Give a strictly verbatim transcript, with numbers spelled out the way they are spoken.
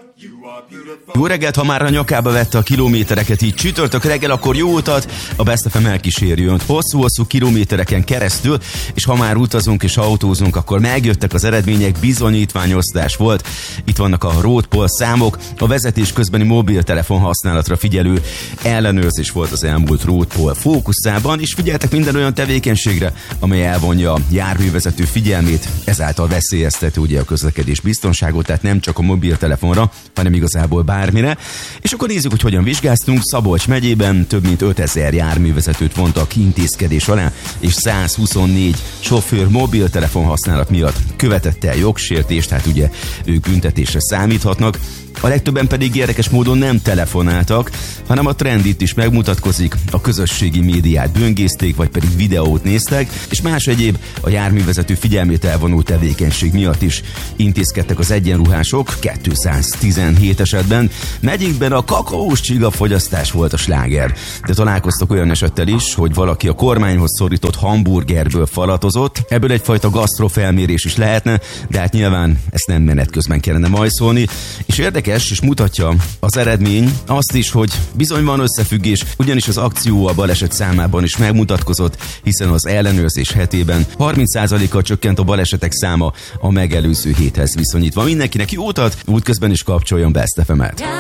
Jó reggelt, ha már a nyakába vette a kilométereket így csütörtök reggel, akkor jó utat, a Best ef em elkíséri önt hosszú-hosszú kilométereken keresztül, és ha már utazunk és autózunk, akkor megjöttek az eredmények, bizonyítványosztás volt. Itt vannak a Roadpol számok, a vezetés közbeni mobiltelefon használatra figyelő ellenőrzés volt az elmúlt Roadpol fókuszában, és figyeltek minden olyan tevékenységre, amely elvonja a járművezető figyelmét, ezáltal veszélyezteti ugye a közlekedés biztonságot, tehát nem csak a mobiltelefonra, hanem igazából bármire. És akkor nézzük, hogy hogyan vizsgáztunk. Szabolcs megyében több mint ötezer járművezetőt vontak intézkedés alá, és százhuszonnégy sofőr mobiltelefon használat miatt követett el jogsértést, hát ugye ők büntetésre számíthatnak. A legtöbben pedig érdekes módon nem telefonáltak, hanem a trend itt is megmutatkozik, a közösségi médiát böngészték, vagy pedig videót néztek, és más egyéb a járművezető figyelmét elvonó tevékenység miatt is intézkedtek az egyenruhások, kétszáztizenhét esetben. Megyékben a kakaós csiga fogyasztás volt a sláger, de találkoztak olyan esettel is, hogy valaki a kormányhoz szorított hamburgerből falatozott, ebből egyfajta gasztrofelmérés is lehetne, de hát nyilván ezt nem menet közben kellene majszolni, és érdekes, és mutatja az eredmény azt is, hogy bizony van összefüggés, ugyanis az akció a baleset számában is megmutatkozott, hiszen az ellenőrzés hetében harminc százalékkal csökkent a balesetek száma a megelőző héthez viszonyítva. Mindenkinek jó utat, útközben is kapcsoljon Best ef emet.